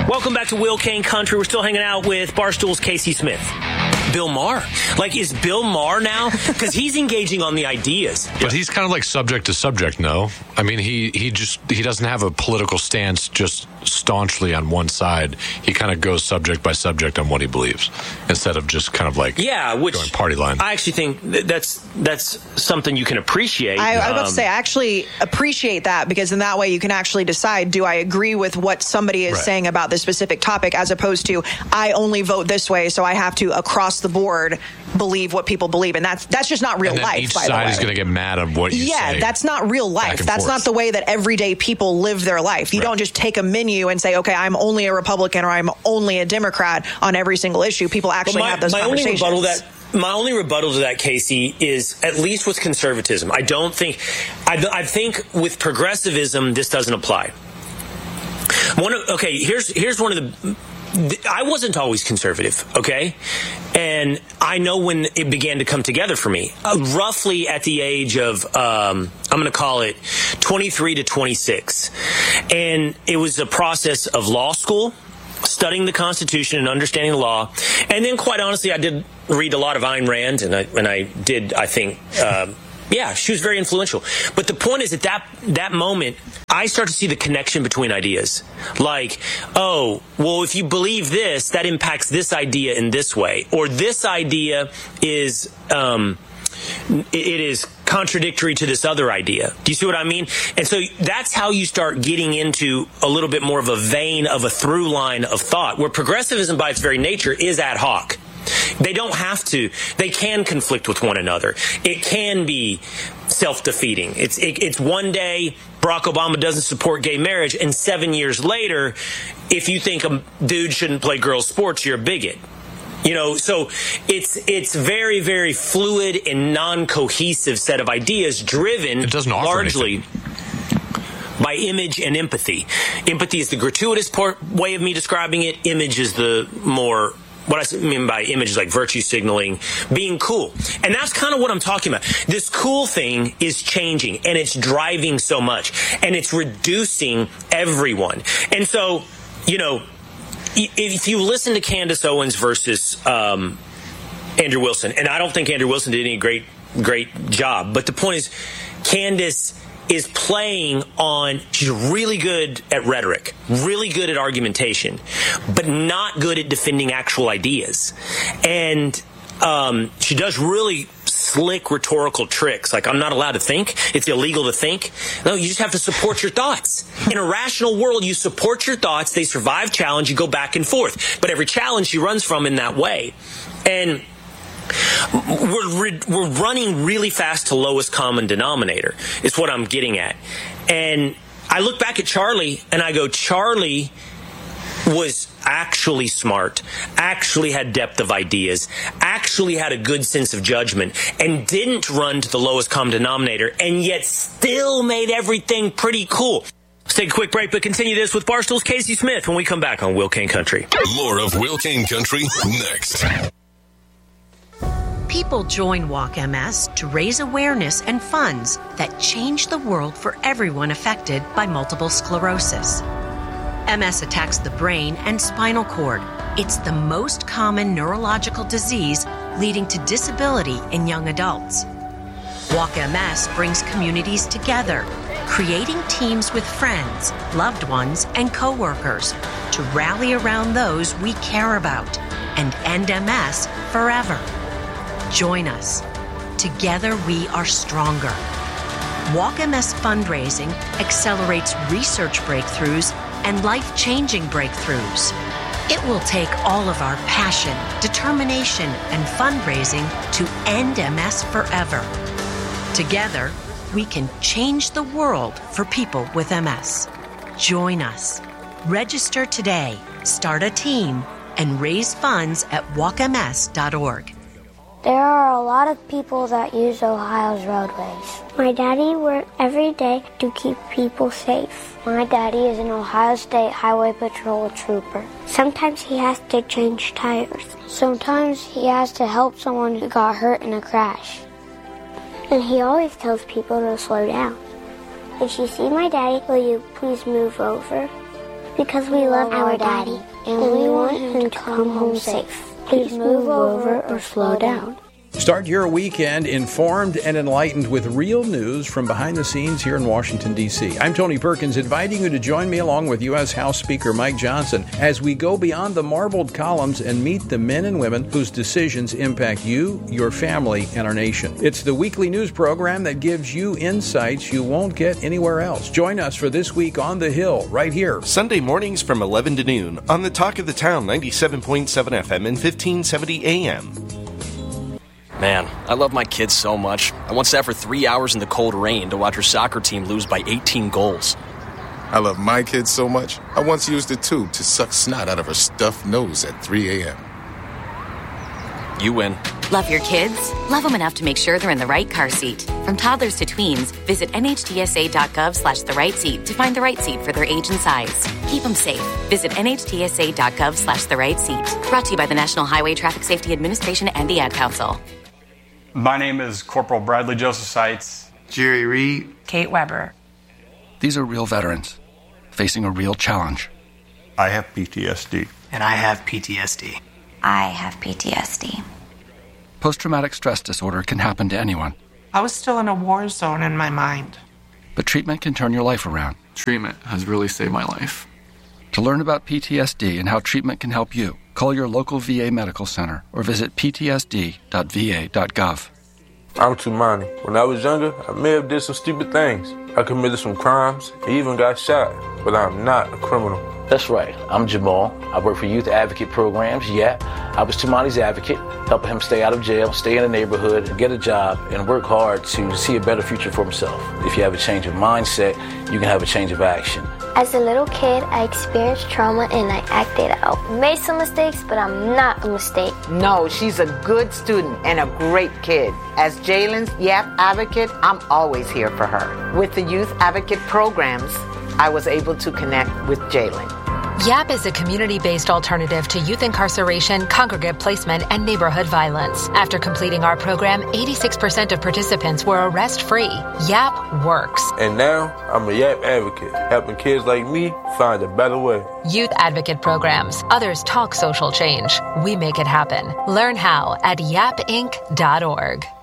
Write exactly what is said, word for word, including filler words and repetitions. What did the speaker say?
Welcome back to Will Kane Country. We're still hanging out with Barstool's Casey Smith. Bill Maher. Like, is Bill Maher now? Because he's engaging on the ideas. But he's kind of like subject to subject, no? I mean, he, he just, he doesn't have a political stance just staunchly on one side. He kind of goes subject by subject on what he believes instead of just kind of like yeah, which going party line. I actually think that's that's something you can appreciate. I, I was about um, to say, I actually appreciate that, because in that way you can actually decide, do I agree with what somebody is Right. saying about this specific topic, as opposed to, I only vote this way, so I have to, across the board, believe what people believe. And that's that's just not real and then life, each by the side way. is going to get mad at what you yeah, say. that's not real life. and That's forth. not the way that everyday people live their life. You Right. don't just take a menu and say, okay, I'm only a Republican or I'm only a Democrat on every single issue. People actually my, have those my only conversations. rebuttal that My only rebuttal to that, Casey, is at least with conservatism. I don't think, I, I think with progressivism, this doesn't apply. One of, okay, here's here's one of the. I wasn't always conservative, okay? And I know when it began to come together for me. Uh, roughly at the age of, um, I'm going to call it twenty-three to twenty-six. And it was a process of law school, studying the Constitution and understanding the law. And then, quite honestly, I did read a lot of Ayn Rand, and I, and I did, I think, uh, yeah, she was very influential. But the point is, at that that moment, I start to see the connection between ideas. Like, oh, well, if you believe this, that impacts this idea in this way. Or this idea is, um, it is contradictory to this other idea. Do you see what I mean? And so that's how you start getting into a little bit more of a vein of a through line of thought, where progressivism by its very nature is ad hoc. They don't have to. They can conflict with one another. It can be self-defeating. It's it, it's one day Barack Obama doesn't support gay marriage, and seven years later, if you think a dude shouldn't play girls' sports, you're a bigot. You know, so it's it's very, very fluid and non-cohesive set of ideas, driven it doesn't offer largely anything. By image and empathy. Empathy is the gratuitous part, way of me describing it. Image is the more... What I mean by image is like virtue signaling, being cool. And that's kind of what I'm talking about. This cool thing is changing, and it's driving so much, and it's reducing everyone. And so, you know, if you listen to Candace Owens versus um, Andrew Wilson, and I don't think Andrew Wilson did any great, great job, but the point is, Candace is playing on, she's really good at rhetoric, really good at argumentation, but not good at defending actual ideas. And um, she does really slick rhetorical tricks. Like, I'm not allowed to think. It's illegal to think. No, you just have to support your thoughts. In a rational world, you support your thoughts. They survive challenge. You go back and forth. But every challenge she runs from in that way. And We're we're running really fast to lowest common denominator is what I'm getting at. And I look back at Charlie and I go, Charlie was actually smart, actually had depth of ideas, actually had a good sense of judgment, and didn't run to the lowest common denominator, and yet still made everything pretty cool. Let's take a quick break, but continue this with Barstool's Casey Smith when we come back on Will Kane Country. More of Will Kane Country next. People join Walk M S to raise awareness and funds that change the world for everyone affected by multiple sclerosis. M S attacks the brain and spinal cord. It's the most common neurological disease leading to disability in young adults. Walk M S brings communities together, creating teams with friends, loved ones, and coworkers to rally around those we care about and end M S forever. Join us. Together we are stronger. Walk M S fundraising accelerates research breakthroughs and life-changing breakthroughs. It will take all of our passion, determination, and fundraising to end M S forever. Together, we can change the world for people with M S. Join us. Register today, start a team, and raise funds at walk m s dot org. There are a lot of people that use Ohio's roadways. My daddy works every day to keep people safe. My daddy is an Ohio State Highway Patrol trooper. Sometimes he has to change tires. Sometimes he has to help someone who got hurt in a crash. And he always tells people to slow down. If you see my daddy, will you please move over? Because we love our daddy, and we want him to come home safe. Please move over or slow down. Start your weekend informed and enlightened with real news from behind the scenes here in Washington, D C I'm Tony Perkins, inviting you to join me along with U S House Speaker Mike Johnson as we go beyond the marbled columns and meet the men and women whose decisions impact you, your family, and our nation. It's the weekly news program that gives you insights you won't get anywhere else. Join us for This Week on the Hill, right here. Sunday mornings from eleven to noon on the Talk of the Town, ninety-seven point seven F M and fifteen seventy A M. Man, I love my kids so much. I once sat for three hours in the cold rain to watch her soccer team lose by eighteen goals. I love my kids so much, I once used a tube to suck snot out of her stuffed nose at three a.m. You win. Love your kids? Love them enough to make sure they're in the right car seat. From toddlers to tweens, visit nhtsa.gov slash the right seat to find the right seat for their age and size. Keep them safe. Visit nhtsa.gov slash the right seat. Brought to you by the National Highway Traffic Safety Administration and the Ad Council. My name is Corporal Bradley Joseph Seitz. Jerry Reed. Kate Weber. These are real veterans facing a real challenge. I have P T S D. And I have P T S D. I have P T S D. Post-traumatic stress disorder can happen to anyone. I was still in a war zone in my mind. But treatment can turn your life around. Treatment has really saved my life. To learn about P T S D and how treatment can help you, call your local V A medical center or visit p t s d dot v a dot gov. I'm Tumani. When I was younger, I may have did some stupid things. I committed some crimes, I even got shot, but I'm not a criminal. That's right. I'm Jamal. I work for Youth Advocate Programs, Y A P. I was Tumani's advocate, helping him stay out of jail, stay in the neighborhood, get a job, and work hard to see a better future for himself. If you have a change of mindset, you can have a change of action. As a little kid, I experienced trauma and I acted out. Made some mistakes, but I'm not a mistake. No, she's a good student and a great kid. As Jalen's Y A P advocate, I'm always here for her. With the Youth Advocate Programs, I was able to connect with Jalen. Y A P is a community-based alternative to youth incarceration, congregate placement, and neighborhood violence. After completing our program, eighty-six percent of participants were arrest-free. Y A P works. And now, I'm a Y A P advocate, helping kids like me find a better way. Youth Advocate Programs. Others talk social change. We make it happen. Learn how at yap inc dot org.